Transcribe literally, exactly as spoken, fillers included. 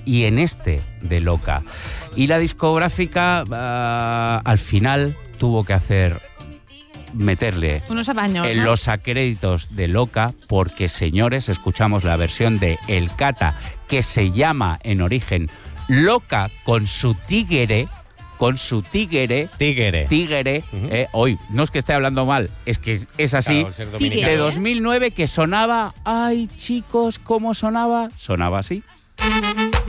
y en este de Loca. Y la discográfica uh, al final tuvo que hacer meterle unos apaños, en ¿no? los acréditos de Loca, porque, señores, escuchamos la versión de El Cata, que se llama en origen Loca con su tigre, con su tigre, Tigre, tigre, uh-huh. eh, hoy, no es que esté hablando mal, es que es así, claro, de dos mil nueve, que sonaba, ay chicos, ¿cómo sonaba? Sonaba así.